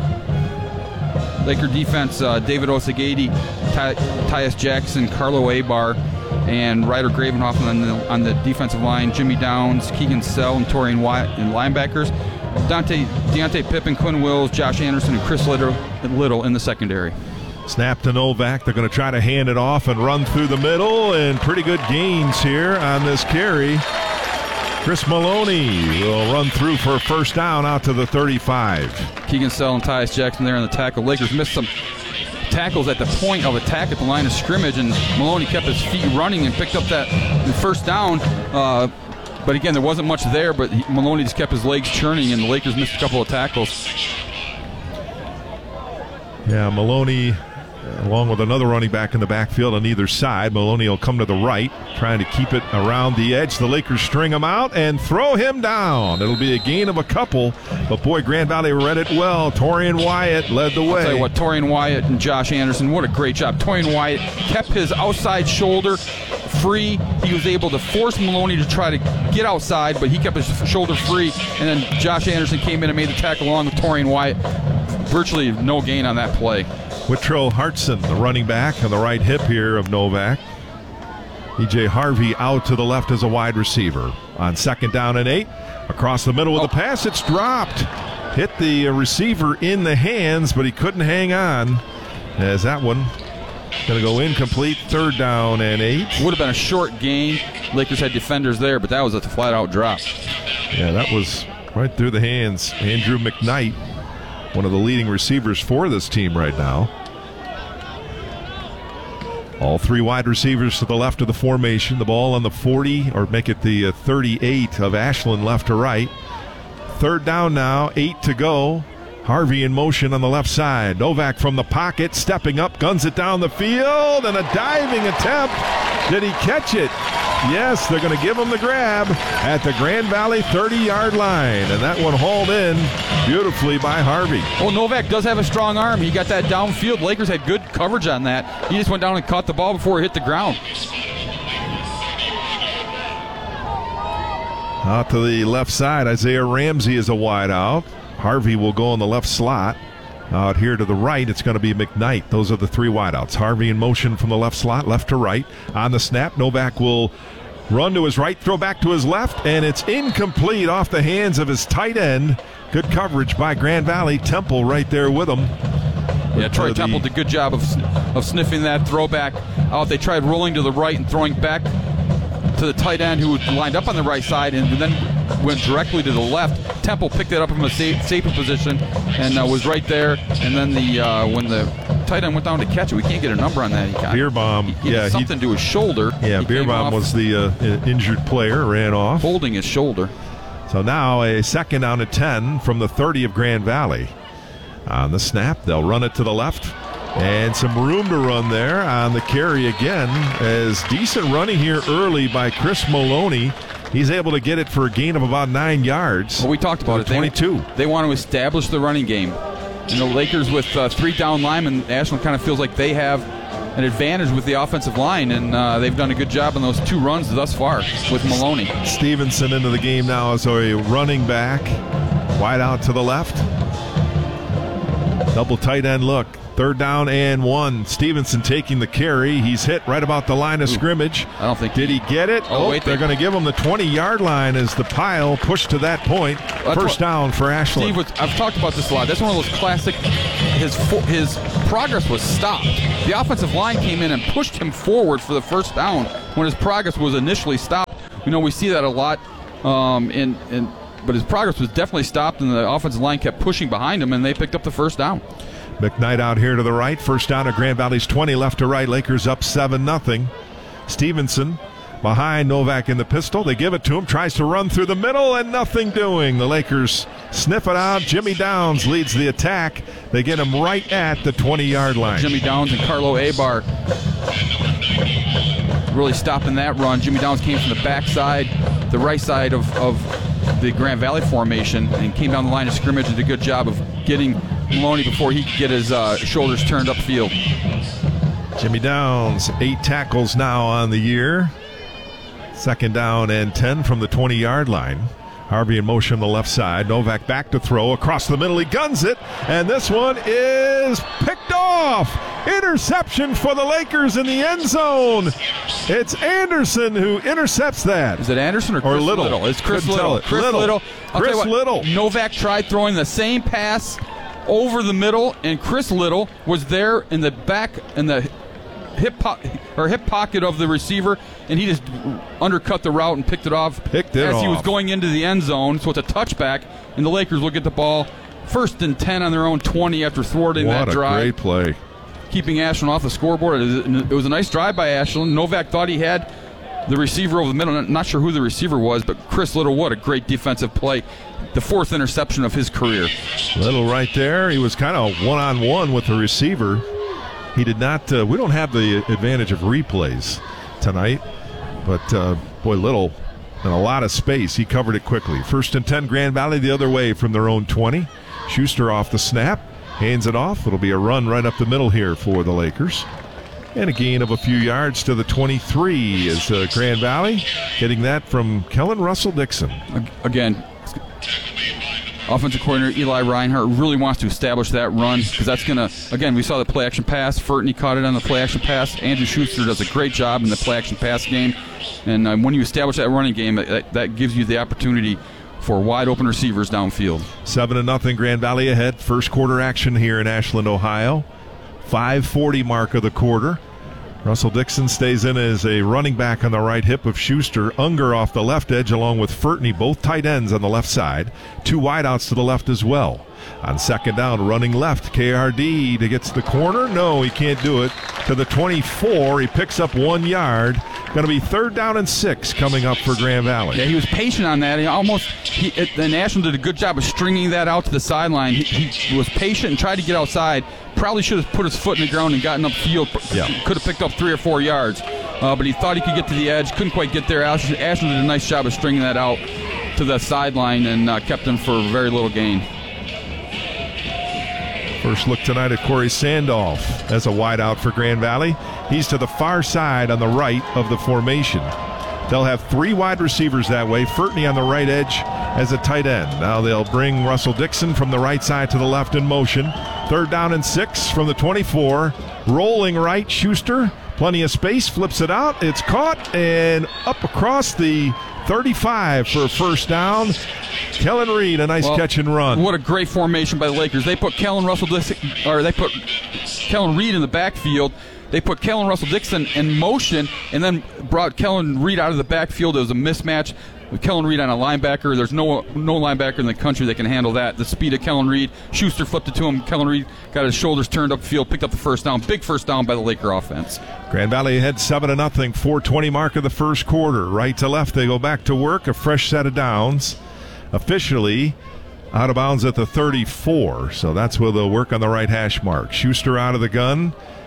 Laker defense, uh, David Osagady, Ty- Tyus Jackson, Carlo Abar, and Ryder Gravenhoff on the, on the defensive line, Jimmy Downs, Keegan Sell, and Torian Wyatt in linebackers. Dante, Deontay Pippen, Quinn Wills, Josh Anderson, and Chris Little, Little in the secondary. Snap to Novak. They're going to try to hand it off and run through the middle, and pretty good gains here on this carry. Chris Maloney will run through for a first down out to the thirty-five. Keegan Sell and Tyus Jackson there on the tackle. Lakers missed some tackles at the point of attack at the line of scrimmage, and Maloney kept his feet running and picked up that first down. Uh, but again, there wasn't much there, but he, Maloney just kept his legs churning, and the Lakers missed a couple of tackles. Yeah, Maloney, along with another running back in the backfield on either side. Maloney will come to the right, trying to keep it around the edge. The Lakers string him out and throw him down. It'll be a gain of a couple, but boy, Grand Valley read it well. Torian Wyatt led the way. I'll tell you what, Torian Wyatt and Josh Anderson, what a great job. Torian Wyatt kept his outside shoulder free. He was able to force Maloney to try to get outside, but he kept his shoulder free, and then Josh Anderson came in and made the tackle along with Torian Wyatt. Virtually no gain on that play. Whitrow Hartson, the running back, on the right hip here of Novak. E J Harvey out to the left as a wide receiver. On second down and eight, across the middle with oh. a pass, it's dropped. Hit the receiver in the hands, but he couldn't hang on, as that one going to go incomplete. Third down and eight. Would have been a short gain. Lakers had defenders there, but that was a flat-out drop. Yeah, that was right through the hands. Andrew McKnight, one of the leading receivers for this team right now. All three wide receivers to the left of the formation. The ball on the forty, or make it the thirty-eight of Ashland, left to right. Third down now, eight to go. Harvey in motion on the left side. Novak from the pocket, stepping up, guns it down the field, and a diving attempt. Did he catch it? Yes, they're going to give him the grab at the Grand Valley thirty-yard line, and that one hauled in beautifully by Harvey. Well, Novak does have a strong arm. He got that downfield. Lakers had good coverage on that. He just went down and caught the ball before it hit the ground. Out to the left side, Isaiah Ramsey is a wide out. Harvey will go in the left slot. Out here to the right, it's going to be McKnight. Those are the three wideouts. Harvey in motion from the left slot, left to right. On the snap, Novak will run to his right, throw back to his left, and it's incomplete off the hands of his tight end. Good coverage by Grand Valley. Temple right there with him. Yeah, Troy the... Temple did a good job of, of sniffing that throwback out. They tried rolling to the right and throwing back to the tight end who lined up on the right side and then went directly to the left. Temple picked it up from a safe, safer position and uh, was right there. And then the uh, when the tight end went down to catch it, we can't get a number on that. He got, Beerbaum, he, he yeah, did something he, to his shoulder. Yeah, he Beerbaum was the uh, injured player, ran off, holding his shoulder. So now a second down and ten from the thirty of Grand Valley. On the snap, they'll run it to the left. And some room to run there on the carry again, as decent running here early by Chris Maloney. He's able to get it for a gain of about nine yards. Well, we talked about it. twenty-two. They, they want to establish the running game. And the Lakers with uh, three down linemen, Ashland kind of feels like they have an advantage with the offensive line, and uh, they've done a good job on those two runs thus far with Maloney. Stevenson into the game now as a running back. Wide out to the left. Double tight end look. Third down and one. Stevenson taking the carry. He's hit right about the line of Ooh, scrimmage. I don't think. Did he get it? Oh, oh wait. They're They, going to give him the twenty-yard line as the pile pushed to that point. That's First what, down for Ashland. Steve, was, I've talked about this a lot. That's one of those classic. His his progress was stopped. The offensive line came in and pushed him forward for the first down when his progress was initially stopped. You know, we see that a lot. Um, in, in but his progress was definitely stopped, and the offensive line kept pushing behind him, and they picked up the first down. McKnight out here to the right. First down at Grand Valley's twenty, left to right. Lakers up seven nothing. Stevenson behind Novak in the pistol. They give it to him. Tries to run through the middle and nothing doing. The Lakers sniff it out. Jimmy Downs leads the attack. They get him right at the twenty-yard line. Jimmy Downs and Carlo Abar really stopping that run. Jimmy Downs came from the backside, the right side of, of the Grand Valley formation, and came down the line of scrimmage and did a good job of getting Maloney before he could get his uh, shoulders turned upfield. Jimmy Downs, eight tackles now on the year. Second down and ten from the twenty-yard line. Harvey in motion on the left side. Novak back to throw. Across the middle, he guns it. And this one is picked off. Interception for the Lakers in the end zone. It's Anderson who intercepts that. Is it Anderson or Chris or Little? Little? It's Chris Couldn't Little. It. Chris Little. Little. I'll Chris tell you what, Little. Novak tried throwing the same pass over the middle, and Chris Little was there in the back, in the hip po- or hip pocket of the receiver, and he just undercut the route and picked it off Picked it as off. he was going into the end zone. So it's a touchback, and the Lakers will get the ball first and ten on their own twenty after thwarting What that a drive. great play. Keeping Ashland off the scoreboard. It was a nice drive by Ashland. Novak thought he had the receiver over the middle. Not sure who the receiver was, but Chris Little, what a great defensive play. The fourth interception of his career. Little right there. He was kind of one-on-one with the receiver. He did not, uh, we don't have the advantage of replays tonight, but uh, boy, Little in a lot of space. He covered it quickly. First and ten, Grand Valley the other way from their own twenty. Schuster off the snap, hands it off. It'll be a run right up the middle here for the Lakers. And a gain of a few yards to the twenty-three is uh, Grand Valley, getting that from Kellen Russell Dixon. Again, offensive coordinator Eli Reinhardt really wants to establish that run because that's going to, again, we saw the play action pass. Furtney caught it on the play action pass. Andrew Schuster does a great job in the play action pass game. And um, when you establish that running game, that, that gives you the opportunity for wide open receivers downfield. Seven to nothing, Grand Valley ahead. First quarter action here in Ashland, Ohio. five forty mark of the quarter. Russell Dixon stays in as a running back on the right hip of Schuster. Unger off the left edge along with Furtney, both tight ends on the left side. Two wideouts to the left as well. On second down, running left, K R D to get to the corner. No, he can't do it. To the twenty-four, he picks up one yard. Going to be third down and six coming up for Grand Valley. Yeah, he was patient on that. He almost, he, it, the National did a good job of stringing that out to the sideline. He, he was patient and tried to get outside. Probably should have put his foot in the ground and gotten upfield. Yeah. Could have picked up three or four yards. Uh, but he thought he could get to the edge. Couldn't quite get there. Ashland, Ashland did a nice job of stringing that out to the sideline and uh, kept him for very little gain. First look tonight at Corey Sandolph as a wideout for Grand Valley. He's to the far side on the right of the formation. They'll have three wide receivers that way. Furtney on the right edge as a tight end. Now they'll bring Russell Dixon from the right side to the left in motion. Third down and six from the twenty-four. Rolling right, Schuster. Plenty of space, flips it out. It's caught and up across the thirty-five for a first down. Kellen Reed, a nice well, catch and run. What a great formation by the Lakers. They put Kellen Russell Dixon, or they put Kellen Reed in the backfield. They put Kellen Russell Dixon in motion and then brought Kellen Reed out of the backfield. It was a mismatch with Kellen Reed on a linebacker. There's no no linebacker in the country that can handle that. The speed of Kellen Reed. Schuster flipped it to him. Kellen Reed got his shoulders turned upfield, picked up the first down. Big first down by the Laker offense. Grand Valley ahead seven to nothing. four twenty mark of the first quarter. Right to left, they go back to work. A fresh set of downs. Officially out of bounds at the thirty-four. So that's where they'll work on the right hash mark. Schuster out of the gun.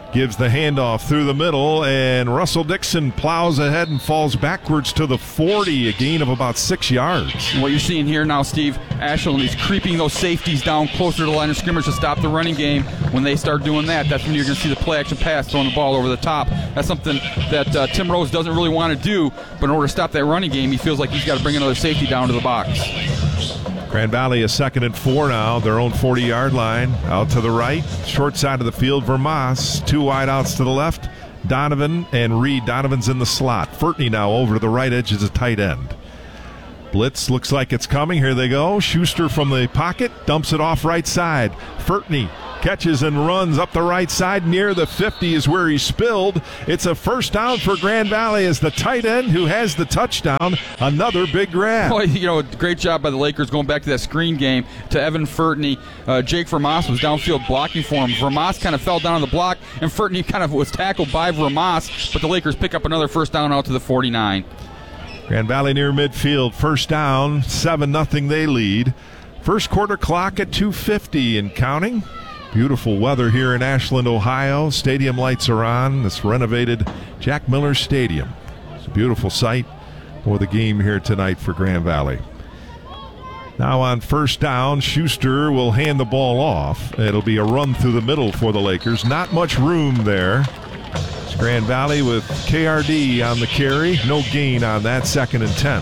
gives the handoff through the middle, and Russell Dixon plows ahead and falls backwards to the forty, a gain of about six yards. What you're seeing here now, Steve, Ashland is creeping those safeties down closer to the line of scrimmage to stop the running game. When they start doing that, that's when you're going to see the play-action pass throwing the ball over the top. That's something that uh, Tim Rose doesn't really want to do, but in order to stop that running game, he feels like he's got to bring another safety down to the box. Grand Valley is second and four now, their own forty-yard line. Out to the right, short side of the field, Vermas. Two wideouts to the left, Donovan and Reed. Donovan's in the slot. Furtney now over to the right edge as a tight end. Blitz looks like it's coming. Here they go. Schuster from the pocket, dumps it off right side. Furtney catches and runs up the right side near the fifty is where he spilled. It's a first down for Grand Valley as the tight end who has the touchdown. Another big grab. Well, you know, great job by the Lakers going back to that screen game to Evan Furtney. Uh, Jake Vermas was downfield blocking for him. Vermas kind of fell down on the block, and Furtney kind of was tackled by Vermas, but the Lakers pick up another first down out to the forty-nine. Grand Valley near midfield, first down, seven nothing they lead. First quarter clock at two fifty and counting. Beautiful weather here in Ashland, Ohio. Stadium lights are on. This renovated Jack Miller Stadium. It's a beautiful sight for the game here tonight for Grand Valley. Now on first down, Schuster will hand the ball off. It'll be a run through the middle for the Lakers. Not much room there. It's Grand Valley with K R D on the carry. No gain on that, second and ten.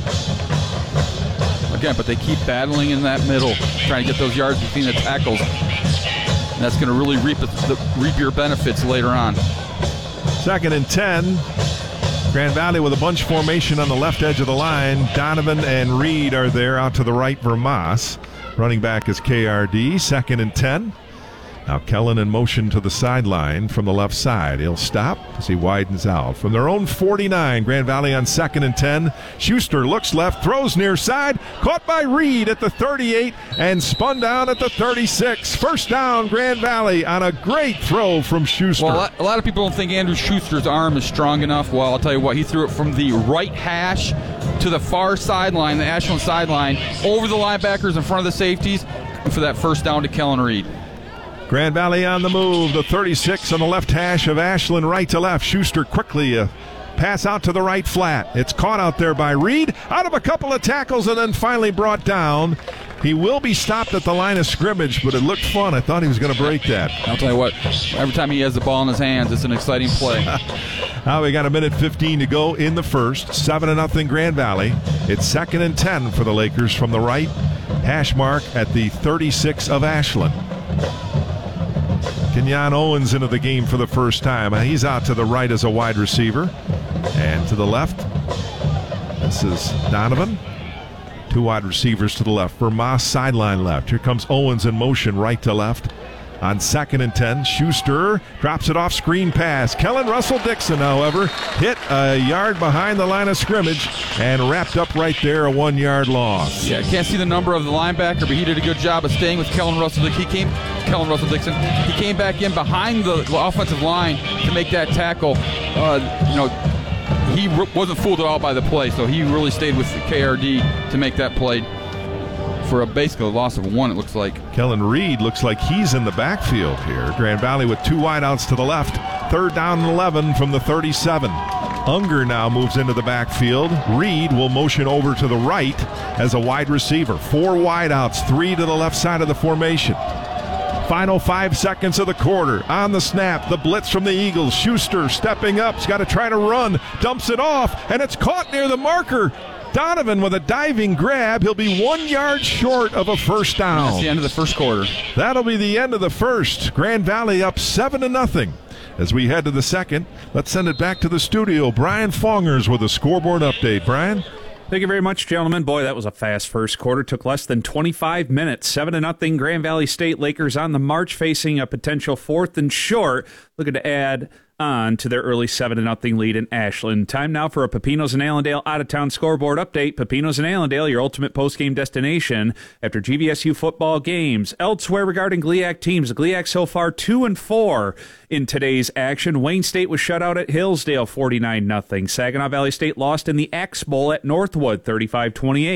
Again, but they keep battling in that middle, trying to get those yards between the tackles. And that's going to really reap, the, reap your benefits later on. Second and ten. Grand Valley with a bunch formation on the left edge of the line. Donovan and Reed are there. Out to the right, Vermas. Running back is K R D. Second and ten. Now Kellen in motion to the sideline from the left side. He'll stop as he widens out. From their own forty-nine, Grand Valley on second and ten. Schuster looks left, throws near side. Caught by Reed at the thirty-eight and spun down at the thirty-six. First down, Grand Valley on a great throw from Schuster. Well, a lot, a lot of people don't think Andrew Schuster's arm is strong enough. Well, I'll tell you what, he threw it from the right hash to the far sideline, the Ashland sideline, over the linebackers in front of the safeties, and for that first down to Kellen Reed. Grand Valley on the move, the thirty-six on the left hash of Ashland, right to left. Schuster quickly a pass out to the right flat. It's caught out there by Reed, out of a couple of tackles and then finally brought down. He will be stopped at the line of scrimmage, but it looked fun. I thought he was going to break that. I'll tell you what, every time he has the ball in his hands, it's an exciting play. Now we got a minute fifteen to go in the first. seven to nothing Grand Valley. It's second and ten for the Lakers from the right hash mark at the thirty-six of Ashland. Kenyon Owens into the game for the first time. He's out to the right as a wide receiver. And to the left, this is Donovan. Two wide receivers to the left. Vermas sideline left. Here comes Owens in motion right to left. On second and ten, Schuster drops it off, screen pass. Kellen Russell Dixon, however, hit a yard behind the line of scrimmage and wrapped up right there, a one-yard loss. Yeah, can't see the number of the linebacker, but he did a good job of staying with Kellen Russell. He came, Kellen Russell Dixon. He came back in behind the offensive line to make that tackle. Uh, you know, he wasn't fooled at all by the play, so he really stayed with K R D to make that play. For a basically a loss of one, it looks like. Kellen Reed looks like he's in the backfield here. Grand Valley with two wideouts to the left. Third down and eleven from the thirty-seven. Unger now moves into the backfield. Reed will motion over to the right as a wide receiver. Four wideouts, three to the left side of the formation. Final five seconds of the quarter. On the snap, the blitz from the Eagles. Schuster stepping up. He's got to try to run. Dumps it off, and it's caught near the marker. Donovan with a diving grab. He'll be one yard short of a first down. That's the end of the first quarter. That'll be the end of the first. Grand Valley up seven to nothing. As we head to the second, let's send it back to the studio. Brian Fongers with a scoreboard update. Brian? Thank you very much, gentlemen. Boy, that was a fast first quarter. Took less than twenty-five minutes. seven to nothing. Grand Valley State Lakers on the march, facing a potential fourth and short. Looking to add on to their early seven to nothing lead in Ashland. Time now for a Pepinos and Allendale out-of-town scoreboard update. Pepinos and Allendale, your ultimate post-game destination after G V S U football games. Elsewhere regarding G L I A C teams, the G L I A C so far two and four in today's action. Wayne State was shut out at Hillsdale forty-nine nothing. Saginaw Valley State lost in the Axe Bowl at Northwood thirty-five twenty-eight.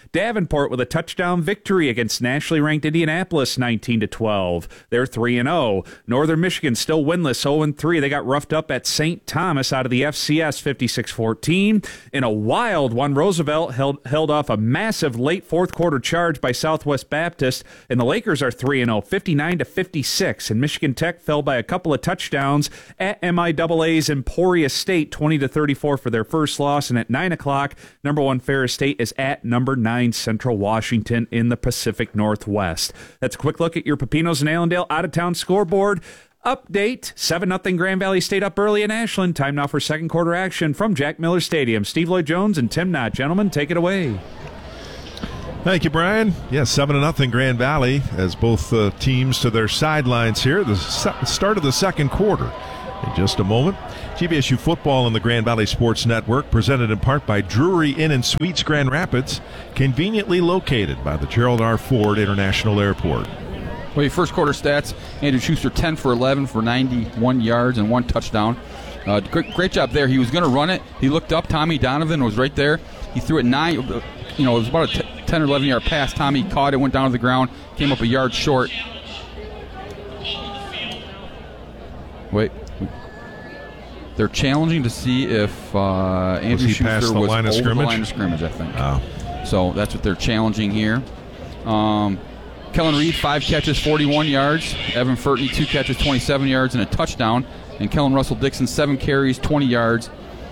Davenport with a touchdown victory against nationally ranked Indianapolis nineteen to twelve. They're three and oh. Northern Michigan still winless, oh and three. They got roughed up at Saint Thomas out of the F C S fifty-six fourteen. In a wild one, Roosevelt held, held off a massive late fourth quarter charge by Southwest Baptist, and the Lakers are three and oh, fifty-nine to fifty-six. And Michigan Tech fell by a couple of touchdowns at M I A A's Emporia State, twenty to thirty-four for their first loss. And at nine o'clock, number one Ferris State is at number nine Central Washington in the Pacific Northwest. That's a quick look at your Pepinos and Allendale out-of-town scoreboard. Update, seven nothing Grand Valley State up early in Ashland. Time now for second quarter action from Jack Miller Stadium. Steve Lloyd-Jones and Tim Knott. Gentlemen, take it away. Thank you, Brian. Yes, yeah, seven to nothing Grand Valley as both uh, teams to their sidelines here. The se- start of the second quarter. In just a moment, G V S U football on the Grand Valley Sports Network, presented in part by Drury Inn and Suites Grand Rapids, conveniently located by the Gerald R. Ford International Airport. Well, your first quarter stats, Andrew Schuster ten for eleven for ninety-one yards and one touchdown. Uh, great, great job there. He was going to run it. He looked up. Tommy Donovan was right there. He threw it nine, you know, it was about a t- ten or eleven yard pass. Tommy caught it, went down to the ground, came up a yard short. Wait. They're challenging to see if uh, Andrew was Schuster the was line of over scrimmage? the line of scrimmage, I think. Oh. So that's what they're challenging here. Um, Kellen Reed, five catches, forty-one yards. Evan Furtney, two catches, twenty-seven yards, and a touchdown. And Kellen Russell Dixon, seven carries, twenty yards.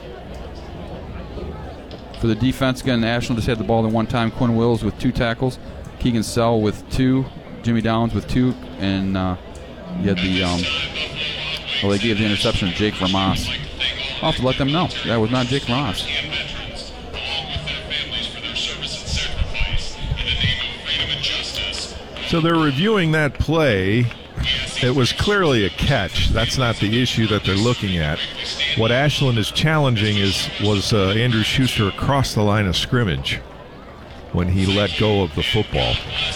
For the defense, again, Ashland just had the ball the one time. Quinn Wills with two tackles. Keegan Sell with two. Jimmy Downs with two. And uh, you had the... Um, Well, they gave the interception to Jake Vermas. I'll have to let them know. That was not Jake Vermas. So they're reviewing that play. It was clearly a catch. That's not the issue that they're looking at. What Ashland is challenging is was uh, Andrew Schuster across the line of scrimmage when he let go of the football.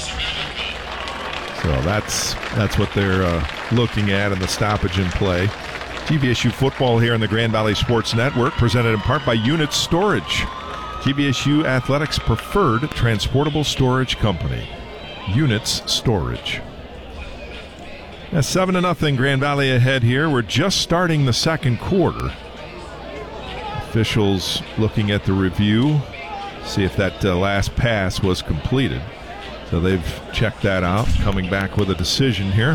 So that's that's what they're uh, looking at in the stoppage in play. G V S U football here on the Grand Valley Sports Network, presented in part by Units Storage. G V S U Athletics' preferred transportable storage company. Units Storage. Now, seven to nothing Grand Valley ahead here. We're just starting the second quarter. Officials looking at the review, see if that uh, last pass was completed. So they've checked that out, coming back with a decision here.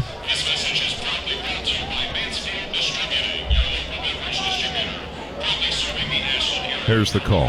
Here's the call.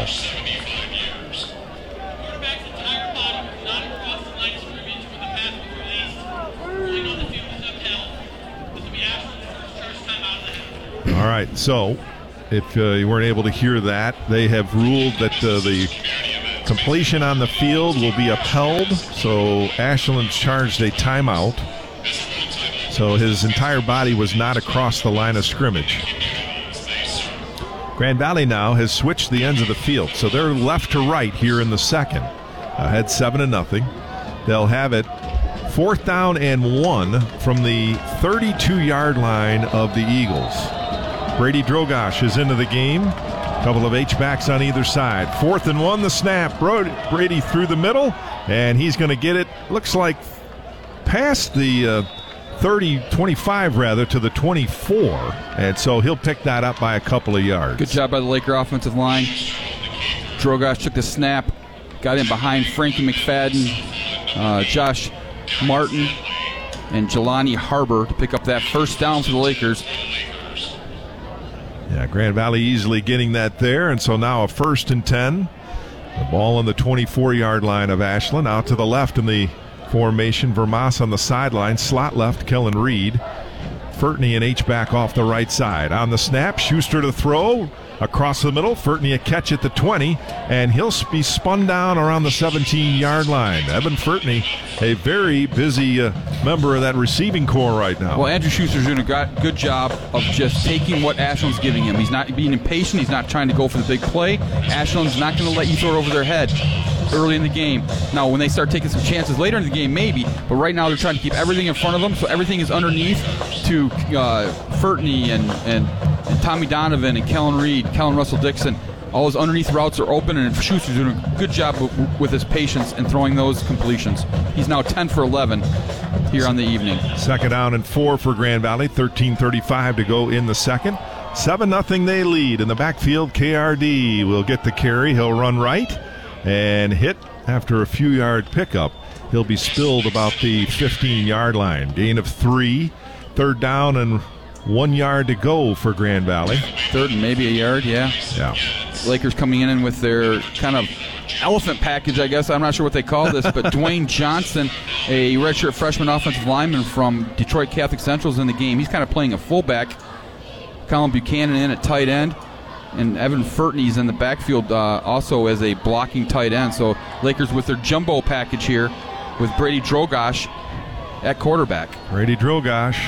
All right, so if uh, you weren't able to hear that, they have ruled that uh, the completion on the field will be upheld, so Ashland's charged a timeout. So his entire body was not across the line of scrimmage. Grand Valley now has switched the ends of the field, so they're left to right here in the second. Ahead seven to nothing. They'll have it fourth down and one from the thirty-two yard line of the Eagles. Brady Drogosh is into the game. Couple of H-backs on either side. Fourth and one, the snap. Brady through the middle, and he's going to get it, looks like, past the uh, thirty, twenty-five rather, to the twenty-four. And so he'll pick that up by a couple of yards. Good job by the Laker offensive line. Drogosh took the snap, got in behind Frankie McFadden, uh, Josh Martin, and Jelani Harbor to pick up that first down for the Lakers. Yeah, Grand Valley easily getting that there, and so now a first and ten. The ball on the twenty-four yard line of Ashland. Out to the left in the formation. Vermas on the sideline. Slot left, Kellen Reed. Furtney and H-back off the right side. On the snap, Schuster to throw. Across the middle, Furtney a catch at the twenty, and he'll be spun down around the seventeen yard line. Evan Furtney, a very busy uh, member of that receiving corps right now. Well, Andrew Schuster's doing a good job of just taking what Ashland's giving him. He's not being impatient. He's not trying to go for the big play. Ashland's not going to let you throw it over their head early in the game. Now, when they start taking some chances later in the game, maybe, but right now they're trying to keep everything in front of them, so everything is underneath to uh, Furtney and, and, and Tommy Donovan and Kellen Reed, Kellen Russell Dixon, All his underneath routes are open, and Schuster's doing a good job w- with his patience and throwing those completions. He's now ten for eleven here on the evening. Second down and four for Grand Valley. thirteen thirty-five to go in the second. seven nothing they lead in the backfield. K R D will get the carry. He'll run right and hit after a few yard pickup. He'll be spilled about the fifteen-yard line. Gain of three. Third down and one yard to go for Grand Valley. Third and maybe a yard, yeah. Yeah. Lakers coming in with their kind of elephant package, I guess. I'm not sure what they call this, but Dwayne Johnson, a redshirt freshman offensive lineman from Detroit Catholic Central, is in the game. He's kind of playing a fullback. Colin Buchanan in at tight end, and Evan Furtney's in the backfield uh, also as a blocking tight end. So Lakers with their jumbo package here with Brady Drogosh at quarterback. Brady Drogosh,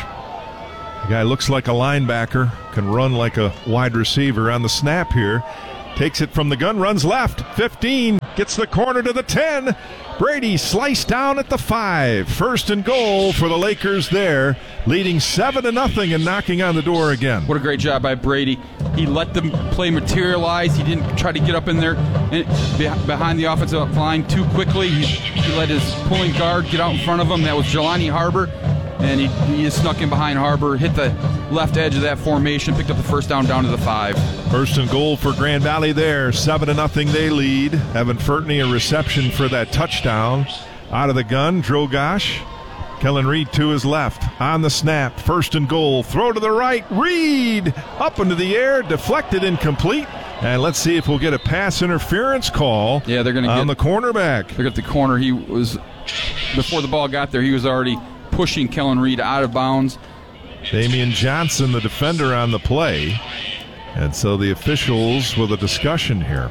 the guy looks like a linebacker, can run like a wide receiver on the snap here. Takes it from the gun, runs left, fifteen, gets the corner to the ten. Brady sliced down at the five. First and goal for the Lakers there, leading seven to nothing and knocking on the door again. What a great job by Brady. He let the play materialize. He didn't try to get up in there and behind the offensive line too quickly. He, he let his pulling guard get out in front of him. That was Jelani Harbor. And he, he just snuck in behind Harbor, hit the left edge of that formation, picked up the first down down to the five. First and goal for Grand Valley there. Seven to nothing they lead. Evan Furtney a reception for that touchdown. Out of the gun, Drogosh. Kellen Reed to his left. On the snap, first and goal. Throw to the right. Reed up into the air, deflected, incomplete. And let's see if we'll get a pass interference call. Yeah, they're going to on get the cornerback. They're at the corner. He was before the ball got there. He was already pushing Kellen Reed out of bounds. Damian Johnson, the defender, on the play. And so the officials with a discussion here.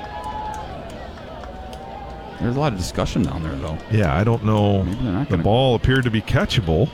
There's a lot of discussion down there, though. Yeah, I don't know. The gonna... ball appeared to be catchable.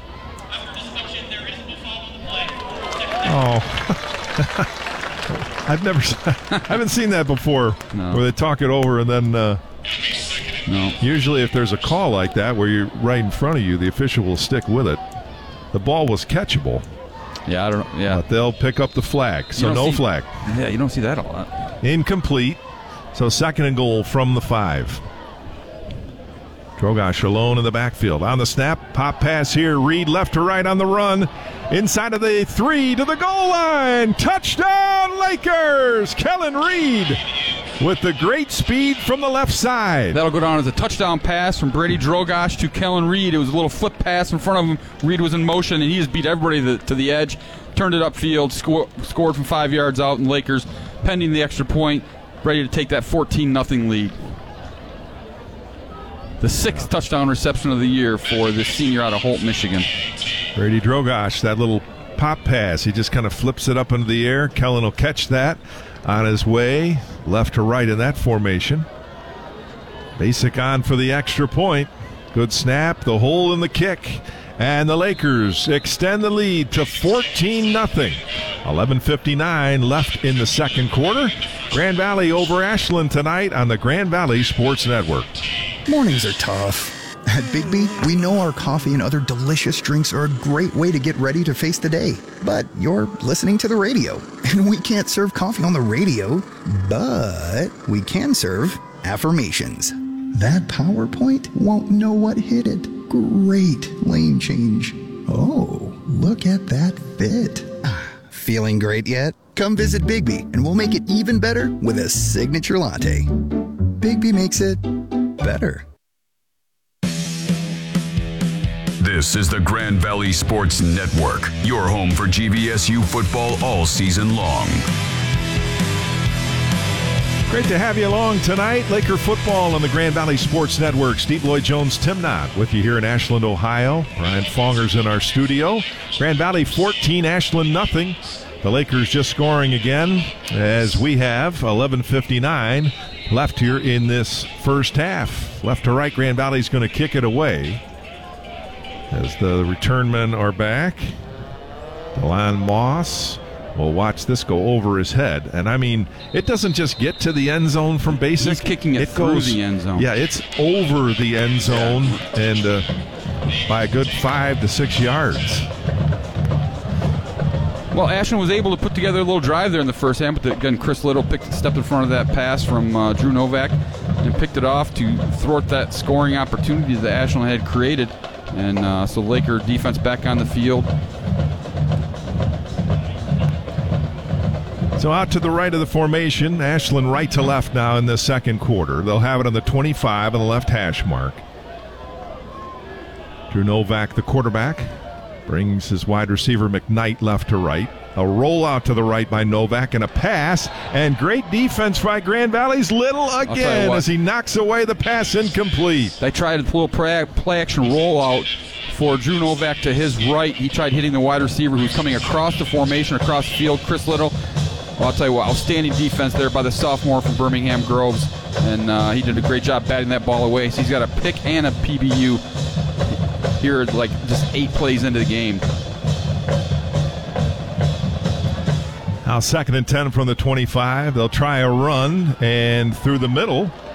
Oh. I've never I haven't seen that before, no. where they talk it over and then uh, no. Usually if there's a call like that where you're right in front of you, the official will stick with it. The ball was catchable. Yeah, I don't know. Yeah. But they'll pick up the flag, so no see, flag. Yeah, you don't see that a lot. Incomplete. So second and goal from the five. Drogosh alone in the backfield. On the snap, pop pass here. Reed left to right on the run. Inside of the three to the goal line. Touchdown, Lakers! Kellen Reed with the great speed from the left side. That'll go down as a touchdown pass from Brady Drogosh to Kellen Reed. It was a little flip pass in front of him. Reed was in motion, and he just beat everybody to the, to the edge. Turned it upfield, score, scored from five yards out, and Lakers, pending the extra point, ready to take that fourteen nothing lead. The sixth touchdown reception of the year for the senior out of Holt, Michigan. Brady Drogosh, that little pop pass, he just kind of flips it up into the air. Kellen will catch that on his way, left to right in that formation. Basic on for the extra point. Good snap, the hole in the kick. And the Lakers extend the lead to fourteen nothing. eleven fifty-nine left in the second quarter. Grand Valley over Ashland tonight on the Grand Valley Sports Network. Mornings are tough. At Bigby, we know our coffee and other delicious drinks are a great way to get ready to face the day. But you're listening to the radio, and we can't serve coffee on the radio, but we can serve affirmations. That PowerPoint won't know what hit it. Great lane change. Oh, look at that fit. Feeling great yet? Come visit Bigby, and we'll make it even better with a signature latte. Bigby makes it better. This is the Grand Valley Sports Network, your home for G V S U football all season long. Great to have you along tonight. Laker football on the Grand Valley Sports Network. Steve Lloyd-Jones, Tim Knott with you here in Ashland, Ohio. Brian Fonger's in our studio. Grand Valley fourteen, Ashland nothing. The Lakers just scoring again, as we have. eleven fifty-nine left here in this first half. Left to right, Grand Valley's going to kick it away as the return men are back. Delon Moss will watch this go over his head. And, I mean, it doesn't just get to the end zone from basic. He's kicking it, it through goes, the end zone. Yeah, it's over the end zone yeah. and uh, by a good five to six yards. Well, Ashland was able to put together a little drive there in the first half, but again, Chris Little picked, stepped in front of that pass from uh, Drew Novak and picked it off to thwart that scoring opportunity that Ashland had created. And uh, so Laker defense back on the field. So out to the right of the formation, Ashland right to left now in the second quarter. They'll have it on the twenty-five on the left hash mark. Drew Novak, the quarterback, brings his wide receiver McKnight left to right. A rollout to the right by Novak and a pass. And great defense by Grand Valley's Little again as he knocks away the pass incomplete. They tried a little play, play action rollout for Drew Novak to his right. He tried hitting the wide receiver who's coming across the formation, across the field, Chris Little. Well, I'll tell you what, outstanding defense there by the sophomore from Birmingham Groves. And uh, he did a great job batting that ball away. So he's got a pick and a P B U here, like just eight plays into the game. Now second and ten from the twenty-five. They'll try a run, and through the middle,